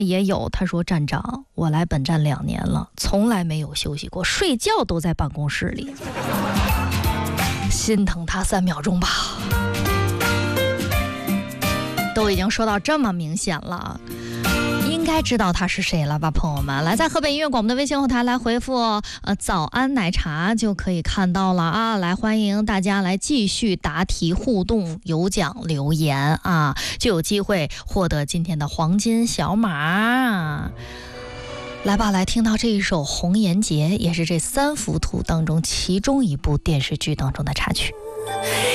也有，他说站长，我来本站2年了，从来没有休息过，睡觉都在办公室里，心疼他3秒钟吧。都已经说到这么明显了，应该知道他是谁了吧，朋友们？来，在河北音乐广播的微信后台来回复早安奶茶就可以看到了啊！来，欢迎大家来继续答题互动，有奖留言啊，就有机会获得今天的黄金小马。来吧，来听到这一首《红颜劫》，也是这3幅图当中其中一部电视剧当中的插曲。